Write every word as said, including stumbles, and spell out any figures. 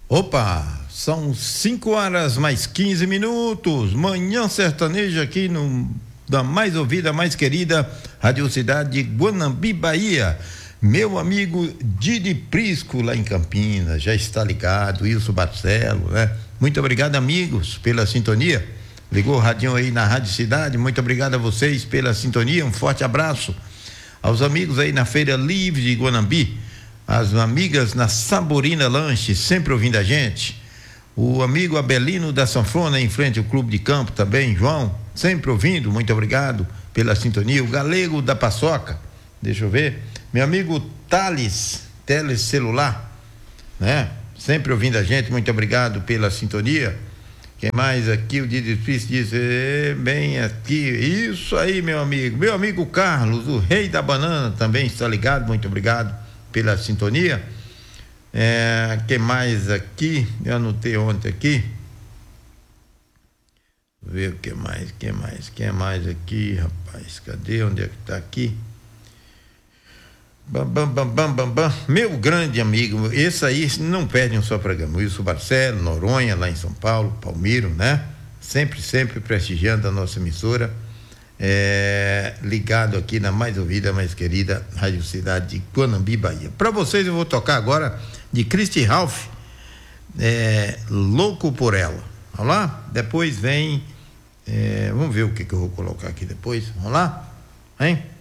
Opa, são cinco horas mais quinze minutos, manhã sertaneja aqui no da mais ouvida, mais querida Rádio Cidade de Guanambi, Bahia. Meu amigo Didi Prisco lá em Campinas, já está ligado, Wilson Barcelo, né? Muito obrigado, amigos, pela sintonia. Ligou o radinho aí na Rádio Cidade, muito obrigado a vocês pela sintonia, um forte abraço aos amigos aí na Feira Livre de Guanambi, as amigas na Saborina Lanche, sempre ouvindo a gente, o amigo Abelino da Sanfona, em frente ao Clube de Campo também, João, sempre ouvindo, muito obrigado pela sintonia, o Galego da Paçoca, deixa eu ver, meu amigo Thales, telecelular, né? Sempre ouvindo a gente, muito obrigado pela sintonia. Quem mais aqui? O Didi Prisco diz, é, bem aqui, isso aí, meu amigo, meu amigo Carlos, o rei da banana, também está ligado, muito obrigado pela sintonia. É, quem mais aqui? Eu anotei ontem aqui. Vou ver o que mais, que mais, que mais aqui, rapaz, cadê, onde é que tá aqui? Bam, bam, bam, bam, bam, bam. Meu grande amigo, esse aí não perde um só programa, Wilson Barcelo, Noronha, lá em São Paulo, Palmiro, né? Sempre, sempre prestigiando a nossa emissora, é, ligado aqui na mais ouvida, mais querida Rádio Cidade de Guanambi, Bahia. Para vocês eu vou tocar agora de Christy Ralph, é, Louco por Ela. Vamos lá? Depois vem, é, vamos ver o que, que eu vou colocar aqui depois, vamos lá? Hein?